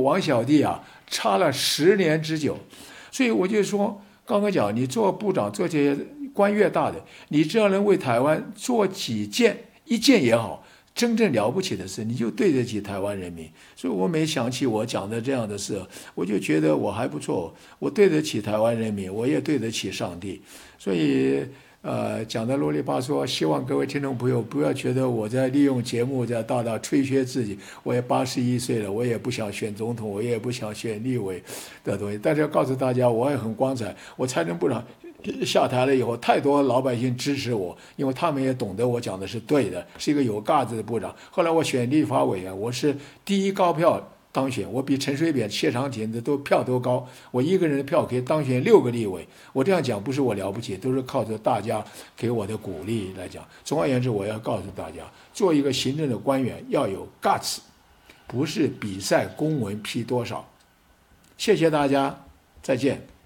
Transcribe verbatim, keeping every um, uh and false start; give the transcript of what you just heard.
王小弟啊差了十年之久。所以我就说，刚刚讲你做部长做这些官越大的，你只要能为台湾做几件一件也好，真正了不起的事，你就对得起台湾人民。所以我每想起我讲的这样的事，我就觉得我还不错，我对得起台湾人民，我也对得起上帝。所以呃，讲的啰里吧嗦，希望各位听众朋友不要觉得我在利用节目在大大吹嘘自己。我也八十一岁了，我也不想选总统，我也不想选立委的东西。但是要告诉大家，我也很光彩。我财政部长下台了以后，太多老百姓支持我，因为他们也懂得我讲的是对的，是一个有架子的部长。后来我选立法委员，我是第一高票当选，我比陈水扁、谢长廷的都票都高，我一个人的票可以当选六个立委。我这样讲不是我了不起，都是靠着大家给我的鼓励来讲。总而言之，我要告诉大家，做一个行政的官员要有 guts， 不是比赛公文批多少。谢谢大家，再见。